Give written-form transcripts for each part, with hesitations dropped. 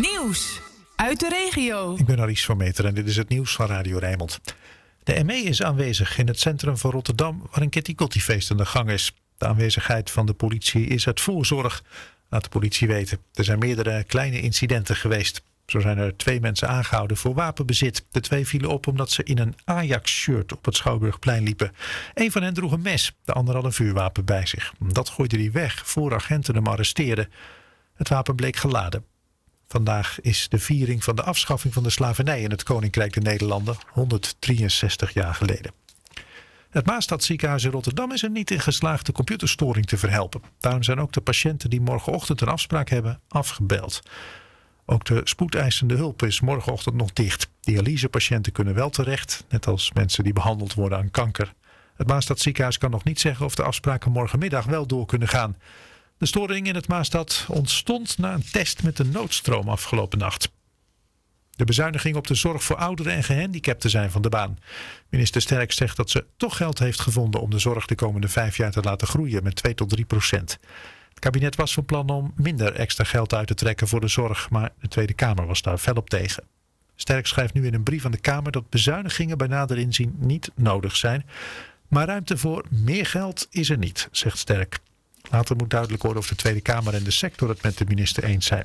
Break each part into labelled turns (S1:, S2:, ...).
S1: Nieuws uit de regio.
S2: Ik ben Aries van Meter en dit is het nieuws van Radio Rijnmond. De ME is aanwezig in het centrum van Rotterdam waar een Ketty-Kotti-feest aan de gang is. De aanwezigheid van de politie is uit voorzorg, laat de politie weten. Er zijn meerdere kleine incidenten geweest. Zo zijn er 2 mensen aangehouden voor wapenbezit. De 2 vielen op omdat ze in een Ajax-shirt op het Schouwburgplein liepen. Een van hen droeg een mes, de ander had een vuurwapen bij zich. Dat gooide hij weg voor agenten hem arresteerden. Het wapen bleek geladen. Vandaag is de viering van de afschaffing van de slavernij in het Koninkrijk der Nederlanden, 163 jaar geleden. Het Maastadziekenhuis in Rotterdam is er niet in geslaagd de computerstoring te verhelpen. Daarom zijn ook de patiënten die morgenochtend een afspraak hebben afgebeld. Ook de spoedeisende hulp is morgenochtend nog dicht. Dialysepatiënten kunnen wel terecht, net als mensen die behandeld worden aan kanker. Het Maastadziekenhuis kan nog niet zeggen of de afspraken morgenmiddag wel door kunnen gaan. De storing in het Maastad ontstond na een test met de noodstroom afgelopen nacht. De bezuinigingen op de zorg voor ouderen en gehandicapten zijn van de baan. Minister Sterk zegt dat ze toch geld heeft gevonden om de zorg de komende 5 jaar te laten groeien met 2 tot 3%. Het kabinet was van plan om minder extra geld uit te trekken voor de zorg, maar de Tweede Kamer was daar fel op tegen. Sterk schrijft nu in een brief aan de Kamer dat bezuinigingen bij nader inzien niet nodig zijn. Maar ruimte voor meer geld is er niet, zegt Sterk. Later moet duidelijk worden of de Tweede Kamer en de sector het met de minister eens zijn.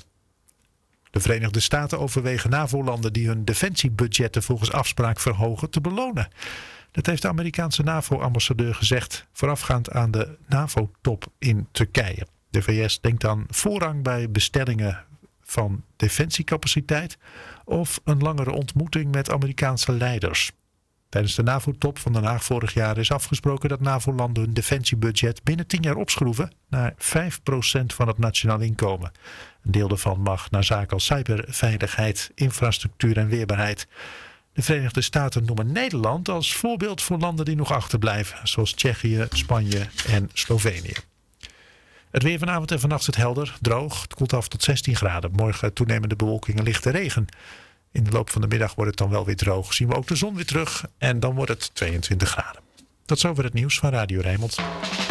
S2: De Verenigde Staten overwegen NAVO-landen die hun defensiebudgetten volgens afspraak verhogen te belonen. Dat heeft de Amerikaanse NAVO-ambassadeur gezegd voorafgaand aan de NAVO-top in Turkije. De VS denkt aan voorrang bij bestellingen van defensiecapaciteit of een langere ontmoeting met Amerikaanse leiders. Tijdens de NAVO-top van Den Haag vorig jaar is afgesproken dat NAVO-landen hun defensiebudget binnen 10 jaar opschroeven naar 5% van het nationaal inkomen. Een deel daarvan mag naar zaken als cyberveiligheid, infrastructuur en weerbaarheid. De Verenigde Staten noemen Nederland als voorbeeld voor landen die nog achterblijven, zoals Tsjechië, Spanje en Slovenië. Het weer vanavond en vannacht is het helder, droog. Het koelt af tot 16 graden. Morgen toenemende bewolking en lichte regen. In de loop van de middag wordt het dan wel weer droog. Zien we ook de zon weer terug en dan wordt het 22 graden. Tot zover het nieuws van Radio Rijnmond.